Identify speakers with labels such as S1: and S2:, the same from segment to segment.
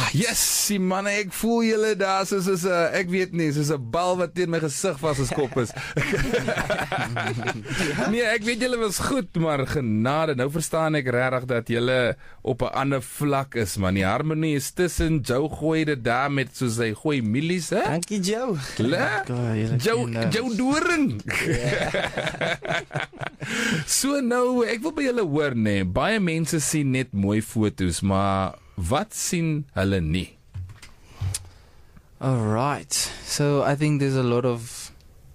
S1: Yes, manne, ek voel julle daar soos ek weet nie, soos 'n bal wat teen my gesig vasgeskop is. Nee, ek weet julle was goed, maar genade, nou verstaan ek regtig dat julle op 'n ander vlak is, man. Die harmonie is tussen Joe gooi dit daar met soos hy gooi milies, hè?
S2: Dankie Joe.
S1: Joe Doring. So nou, ek wil by julle hoor, nee, baie mense sien net mooi foto's, maar wat sien hulle nie?
S3: All right. So I think there's a lot of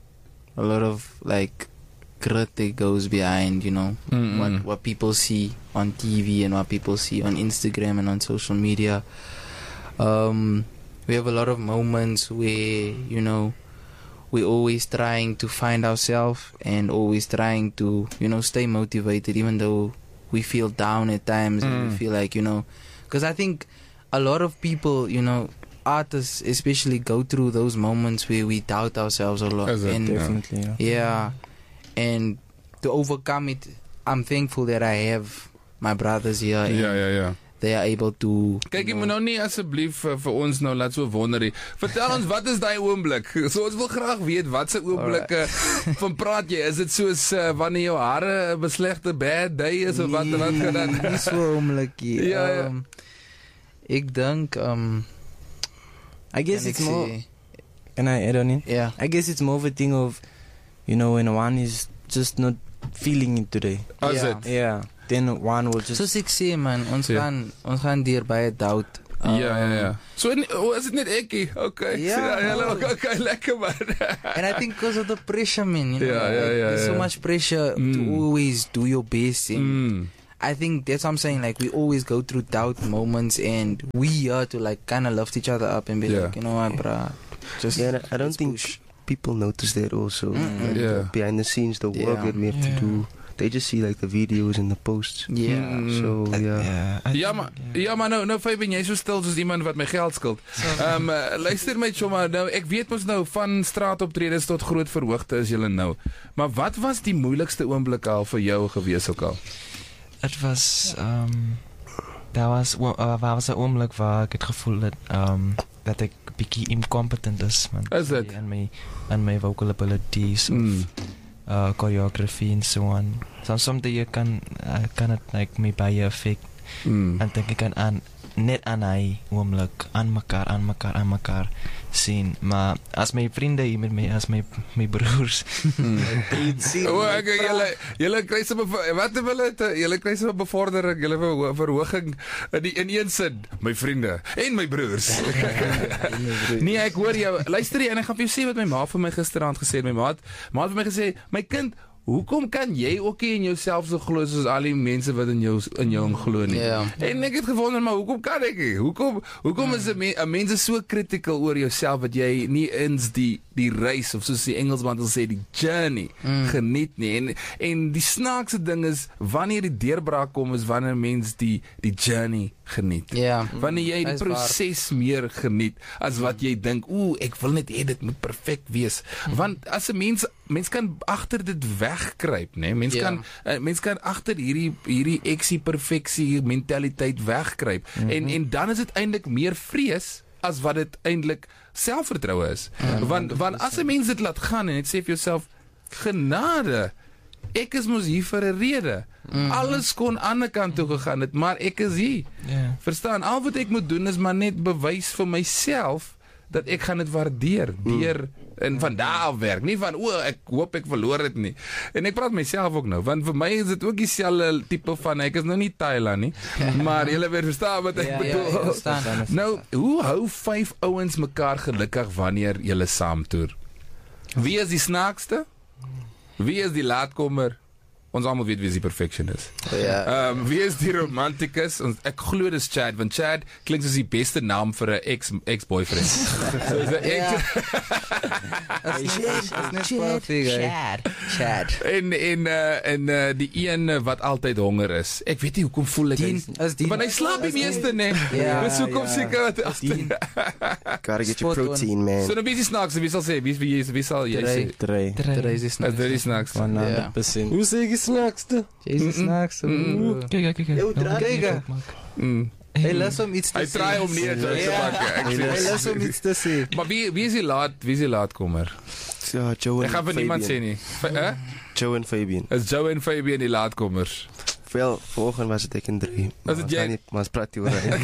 S3: like grit that goes behind, you know, what people see on TV and what people see on Instagram and on social media. We have a lot of moments where, you know, we're always trying to find ourselves and always trying to, you know, stay motivated even though we feel down at times and we feel like, you know, because I think a lot of people, you know, artists especially go through those moments where we doubt ourselves a lot. And
S2: Definitely.
S3: yeah. And to overcome it, I'm thankful that I have my brothers here. And
S1: Ja.
S3: they are able to...
S1: Kyk, jy moet nou nie asseblief vir ons nou laat so wonder nie. Vertel ons, wat is daai oomblik? So ons wil graag weet, wat se oomblikke van praat jy? Is dit soos wanneer jou hare 'n beslegte bad day is of wat gaan dan?
S3: Nie so oomblikie.
S1: Ja.
S3: Ek dink,
S2: I guess it's more. Can I add on it?
S3: Yeah.
S2: I guess it's more of a thing of, you know, when one is just not feeling it today.
S1: As
S3: Ja.
S1: it?
S2: Yeah. Then one will just.
S3: Soos ek sê, man, ons
S1: Ja.
S3: gaan deur baie doubt.
S1: Ja. So is dit net ekkie? Okay.
S3: Ja,
S1: Hallo,
S3: no.
S1: okay, lekker man.
S3: And I think because of the pressure, man, you know,
S1: Ja,
S3: there's so much pressure to always do your best. And I think that's what I'm saying. Like, we always go through doubt moments, and we are to like kind of lift each other up and be like, you know what, bruh, just
S4: Yeah, I don't
S3: let's
S4: think
S3: push.
S4: people notice that also. Like,
S1: Yeah.
S4: behind the scenes, the work
S3: Yeah.
S4: that we have to do. They just see like the videos and the posts.
S3: Yeah.
S4: So yeah.
S1: Ja, maar nou Fabian, jy is so stil soos iemand wat my geld skuld. Luister my chomma, nou ek weet mos nou van straatoptredes tot groot verhoogte is julle nou. Maar wat was die moeilikste oomblik al vir jou gewees ook al?
S5: Het was daar was 'n oomblik waar ek het gevoel dat ek bietjie incompetent is, man.
S1: Is dit?
S5: En my vocal abilities of choreography and so on. Soms jy kan het like my baie affect. En dink ek aan net aan hy oomblik aan mekaar sien, maar as my vriende hier met my, as my broers
S1: julle kry se wat wil dit julle kry se bevordering, julle verhoging in een sin, my vriende en my broers. Nee, ek hoor jou. Luister jy, en ek gaan vir jou sê wat my ma vir my gisteraand gesê het. My ma het vir my gesê, my kind, hoekom kan jy ook nie in jouself so glo soos al die mense wat in jou glo nie?
S3: Ja.
S1: En ek het gewonder, maar hoekom kan ek nie? Hoekom is 'n mense so critical oor jouself dat jy nie eens die reis, of soos die Engelsman wil sê, die journey geniet nie? En die snaakse ding is, wanneer die deurbraak kom, is wanneer mens die journey geniet.
S3: Ja.
S1: Wanneer jy die
S3: Dis waar.
S1: proses meer geniet as wat jy dink, ek wil net hê dit moet perfek wees. Want as 'n mens kan agter dit wegkruip, né? Mens kan agter hierdie eksie perfeksie mentaliteit wegkruip. En dan is dit eintlik meer vrees as wat dit eintlik selfvertroue is. Want as 'n mens dit laat gaan en net sê vir jouself, genade, ek is mos hier vir 'n rede. Alles kon aan die kant toe gegaan het, maar ek is hier. Verstaan? Al wat ek moet doen is maar net bewys vir myself dat ek gaan dit waardeer deur en van daar af werk, nie van ek hoop ek verloor dit nie. En ek praat myself ook nou, want vir my is dit ook dieselfde tipe van ek is nou nie Thailand nie, maar julle weer verstaan wat ek bedoel. Nou, hoe hou 5 ouens mekaar gelukkig wanneer julle saam toer? Wie is die snaakste? Wie is die laatkomer? Ons almal weet wie die perfectionist. Wie is die romanticus? Ek glo dis Chad, want Chad klink soos die beste naam vir 'n ex-boyfriend. So is 'n
S3: Chad.
S1: En die een wat altyd honger is. Ek weet nie hoekom voel ek want hy slaap die meeste, né? Dis hoekom seker wat
S4: Gotta get your protein, man.
S1: So nou wie is snaaks? Wie sal sê? Wie sal jy sê?
S2: Drie.
S1: Dit is snaaks.
S2: 100%.
S4: Hoe sê jy snaakste?
S3: Jy is snaaks.
S5: Kyk.
S3: Hy lus om iets te
S1: Hy
S3: sê.
S1: try om nie 'n joke te maak nie. Ek
S3: Hy
S1: sê.
S3: lus om iets te sê.
S1: Maar wie is die laatkomer?
S4: Ja, Joe
S1: Ek gaan vir niemand sê nie.
S4: Joe en Fabian.
S1: Is Joe en Fabian die laatkomers?
S4: Wel, vanoggend was dit ek en 3.
S1: Was dit jy?
S4: Maar ons praat hier oor hy.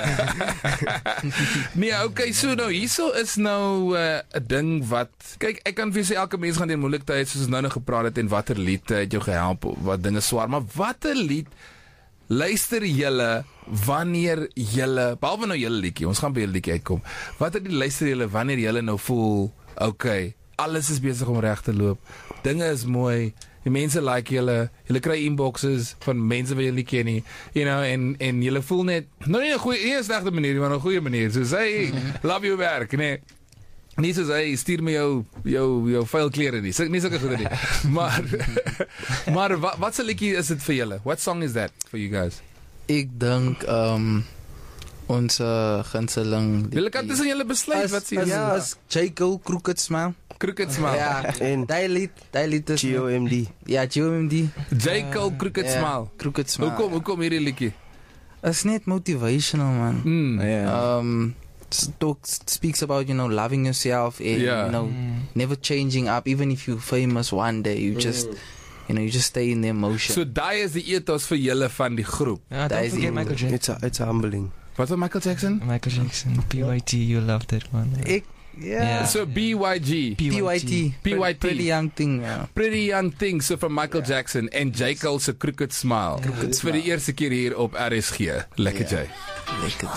S1: Nee, okay, so nou hierso is nou 'n ding wat kyk, ek kan vir jou sê elke mens gaan deur moeilike tye soos ons nou gepraat het en watter lied het jou gehelp, wat dinge swaar, maar watter lied luister julle wanneer julle behalwe nou julle liedjie, ons gaan by julle liedjie uitkom. Watter lied luister julle wanneer julle nou voel, okay, alles is besig om reg te loop. Dinge is mooi. Die mense like julle kry inboxes van mense wat julle nie ken nie, you know, en julle voel net nou nie 'n goeie, nie 'n slegte manier, maar 'n goeie manier. Soos hy love jou werk, nee. Nie soos hy stuur my jou vuil klere nie. Nie sulke goede nie. Maar wat se liedjie is dit vir julle? What song is that for you guys?
S3: Ek dink ons gunsteling.
S1: Julle kan tussen julle besluit wat sê.
S3: Ja, as J. Cole Crooked Smile.
S1: Crooked Smile.
S3: Ja,
S4: En
S3: daai lied is
S4: GOMD.
S3: Ja, GOMD.
S1: J. Cole Crooked Smile.
S3: Crooked Smile.
S1: Hoekom hierdie liedjie?
S3: Is net motivational, man.
S2: Yeah.
S3: Speaks about, you know, loving yourself and, you know, never changing up. Even if you're famous one day, you just, you know, you just stay in the emotion.
S1: So daai is die ethos vir julle van die groep.
S5: Ja,
S3: That
S5: don't
S3: is
S5: forget
S3: it.
S5: Michael Jackson.
S4: It's a humbling.
S1: Wat van Michael Jackson?
S5: Michael Jackson, PYT, you love that one.
S3: Yeah.
S1: So BYG.
S3: PYT.
S1: PYT.
S3: Pretty young thing, yeah.
S1: Pretty Young Thing, so van Michael Jackson en J. Cole se Crooked Smile. Dit is vir die eerste keer hier op RSG. Lekker J.
S3: Lekker.